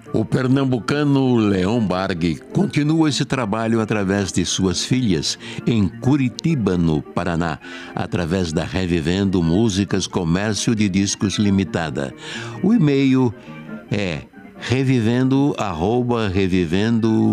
O pernambucano Leon Barg continua esse trabalho através de suas filhas, em Curitiba, no Paraná, através da Revivendo Músicas Comércio de Discos Limitada. O e-mail é revivendo@revivendo